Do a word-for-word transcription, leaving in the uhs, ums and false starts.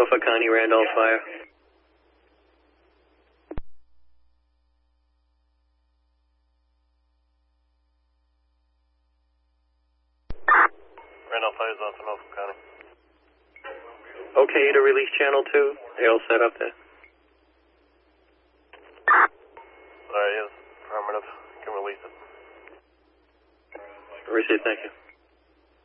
Norfolk County, Randolph Fire. Randolph Fire is off in Norfolk County. Okay to release channel two? They all set up there? Alright, yes, affirmative. You can release it. Received, thank you.